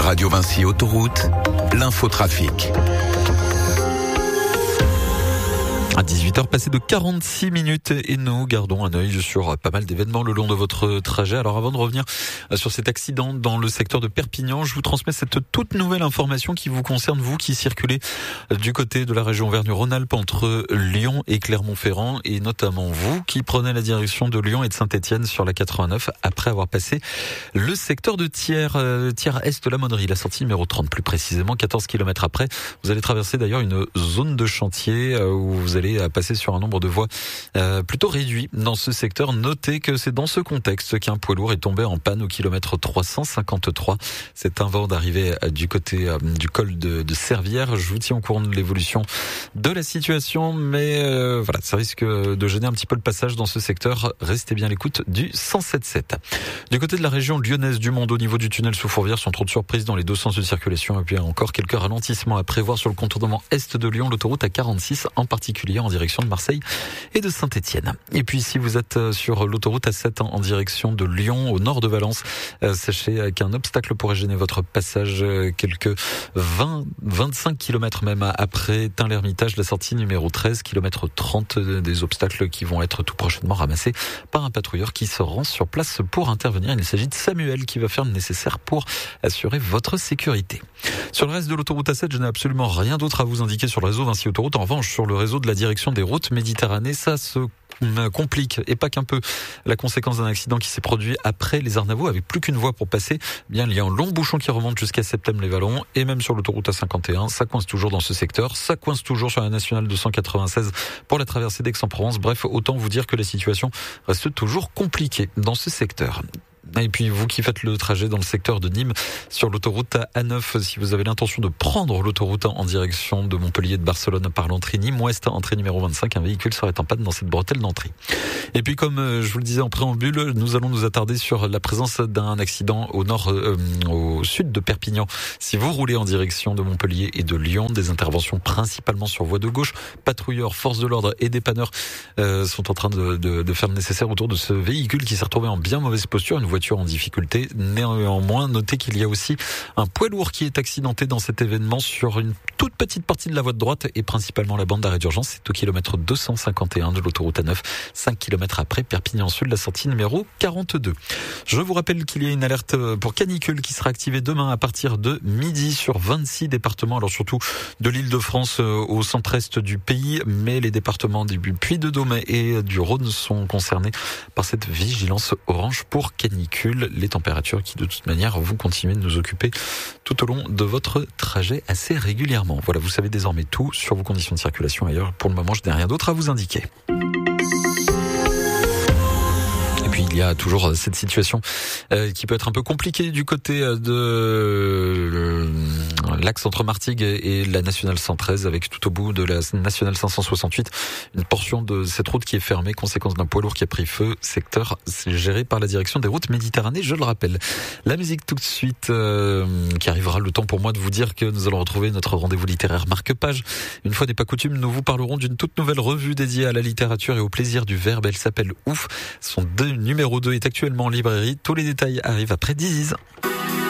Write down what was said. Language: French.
Radio Vinci Autoroute, l'infotrafic. À 18h passé de 46 minutes et nous gardons un œil sur pas mal d'événements le long de votre trajet. Alors avant de revenir sur cet accident dans le secteur de Perpignan, je vous transmets cette toute nouvelle information qui vous concerne, vous qui circulez du côté de la région Auvergne-Rhône-Alpes entre Lyon et Clermont-Ferrand, et notamment vous qui prenez la direction de Lyon et de Saint-Étienne sur la 89 après avoir passé le secteur de Thiers Est-La Monnerie, la sortie numéro 30 plus précisément, 14 km après. Vous allez traverser d'ailleurs une zone de chantier où vous allez passer sur un nombre de voies plutôt réduit dans ce secteur. Notez que c'est dans ce contexte qu'un poids lourd est tombé en panne au kilomètre 353. C'est un vent d'arrivée du côté du col de Servières. Je vous tiens au courant de l'évolution de la situation, mais voilà, ça risque de gêner un petit peu le passage dans ce secteur. Restez bien à l'écoute du 107.7. Du côté de la région lyonnaise du Monde, au niveau du tunnel sous Fourvière, sans trop de surprises dans les deux sens de circulation, et puis encore quelques ralentissements à prévoir sur le contournement est de Lyon, l'autoroute A46 en particulier en direction de Marseille et de Saint-Étienne. Et puis si vous êtes sur l'autoroute A7 en direction de Lyon, au nord de Valence, sachez qu'un obstacle pourrait gêner votre passage quelques 20-25 km même après Tain-l'Hermitage, la sortie numéro 13, kilomètre 30, des obstacles qui vont être tout prochainement ramassés par un patrouilleur qui se rend sur place pour intervenir. Il s'agit de Samuel qui va faire le nécessaire pour assurer votre sécurité. Sur le reste de l'autoroute A7, je n'ai absolument rien d'autre à vous indiquer sur le réseau Vinci Autoroute. En revanche, sur le réseau de la direction des routes Méditerranée, ça se complique, et pas qu'un peu. La conséquence d'un accident qui s'est produit après les Arnavaux, avec plus qu'une voie pour passer. Bien, il y a un long bouchon qui remonte jusqu'à Septème-les-Vallons, et même sur l'autoroute A51, ça coince toujours dans ce secteur, ça coince toujours sur la nationale 296 pour la traversée d'Aix-en-Provence. Bref, autant vous dire que la situation reste toujours compliquée dans ce secteur. Et puis vous qui faites le trajet dans le secteur de Nîmes sur l'autoroute A9, si vous avez l'intention de prendre l'autoroute en direction de Montpellier, de Barcelone par l'entrée Nîmes-Ouest, entrée numéro 25, un véhicule serait en panne dans cette bretelle d'entrée. Et puis comme je vous le disais en préambule, nous allons nous attarder sur la présence d'un accident au sud de Perpignan. Si vous roulez en direction de Montpellier et de Lyon, des interventions principalement sur voie de gauche, patrouilleurs, forces de l'ordre et dépanneurs sont en train de faire le nécessaire autour de ce véhicule qui s'est retrouvé en bien mauvaise posture, une voiture en difficulté. Néanmoins, notez qu'il y a aussi un poids lourd qui est accidenté dans cet événement sur une toute petite partie de la voie de droite et principalement la bande d'arrêt d'urgence. C'est au kilomètre 251 de l'autoroute A9, 5 km après Perpignan Sud, la sortie numéro 42. Je vous rappelle qu'il y a une alerte pour canicule qui sera activée demain à partir de midi sur 26 départements, alors surtout de l'Île-de-France au centre-est du pays, mais les départements du Puy-de-Dôme et du Rhône sont concernés par cette vigilance orange pour canicule. Les températures qui de toute manière vont continuer de nous occuper tout au long de votre trajet assez régulièrement. Voilà, vous savez désormais tout sur vos conditions de circulation ailleurs. Pour le moment, je n'ai rien d'autre à vous indiquer. Et puis il y a toujours cette situation qui peut être un peu compliquée du côté de l'axe entre Martigues et la nationale 113, avec tout au bout de la nationale 568 une portion de cette route qui est fermée, conséquence d'un poids lourd qui a pris feu, secteur géré par la direction des routes Méditerranée, je le rappelle. La musique tout de suite qui arrivera, le temps pour moi de vous dire que nous allons retrouver notre rendez-vous littéraire marque-page. Une fois n'est pas coutume, nous vous parlerons d'une toute nouvelle revue dédiée à la littérature et au plaisir du verbe. Elle s'appelle Ouf. Son numéro 2 est actuellement en librairie. Tous les détails arrivent après Diziz.